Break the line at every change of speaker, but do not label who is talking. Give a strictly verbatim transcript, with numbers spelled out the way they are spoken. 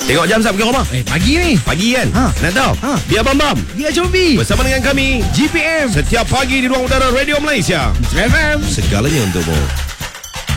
Tengok jam sap ke rumah?
Eh, pagi ni.
Pagi kan?
Ha.
Nak tahu?
Ha.
Dia Bam Bam.
Dia Cobi.
Bersama dengan kami
G P M.
setiap pagi di ruang udara Radio Malaysia.
F M.
Segalanya untukmu.